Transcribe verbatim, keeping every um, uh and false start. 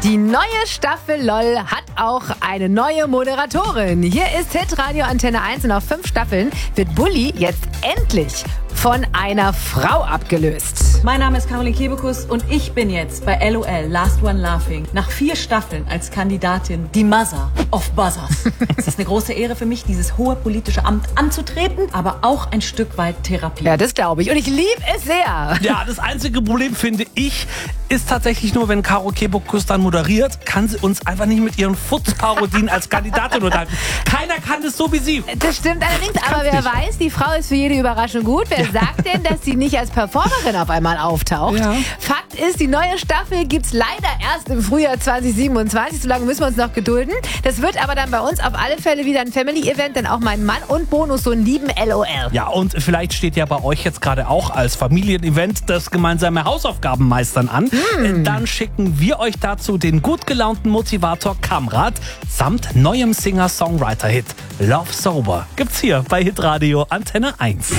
Die neue Staffel LOL hat auch eine neue Moderatorin. Hier ist Hitradio Antenne eins und auf fünf Staffeln wird Bully jetzt endlich von einer Frau abgelöst. Mein Name ist Caroline Kebekus und ich bin jetzt bei LOL, Last One Laughing, nach vier Staffeln als Kandidatin die Mother of Buzzers. Es ist eine große Ehre für mich, dieses hohe politische Amt anzutreten, aber auch ein Stück weit Therapie. Ja, das glaube ich und ich liebe es sehr. Ja, das einzige Problem, finde ich, ist tatsächlich nur, wenn Caro Kebekus dann moderiert, kann sie uns einfach nicht mit ihren Futzparodien als Kandidatin unterhalten. Keiner kann das so wie sie. Das stimmt allerdings, aber wer nicht. weiß, die Frau ist für jede Überraschung gut. Wer Ja. sagt denn, dass sie nicht als Performerin auf einmal auftaucht? Ja. Fakt ist, die neue Staffel gibt's leider erst im Frühjahr zwanzig siebenundzwanzig. So lange müssen wir uns noch gedulden. Das wird aber dann bei uns auf alle Fälle wieder ein Family-Event, denn auch mein Mann und Bonus so lieben LOL. Ja, und vielleicht steht ja bei euch jetzt gerade auch als Familienevent das gemeinsame Hausaufgabenmeistern an. Mm. Dann schicken wir euch dazu den gut gelaunten Motivator Kamrat samt neuem Singer-Songwriter-Hit Love Sober. Gibt's hier bei Hitradio Antenne eins.